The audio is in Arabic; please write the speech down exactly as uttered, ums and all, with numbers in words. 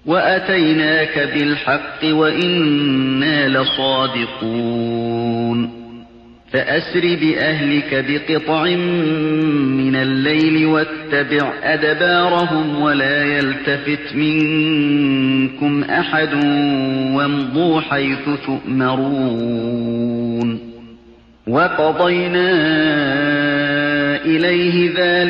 وأتيناك بالحق وإنا لصادقون فأسر بأهلك بقطع من الليل واتبع أدبارهم ولا يلتفت منكم أحد وامضوا حيث تؤمرون وقضينا إليه ذلك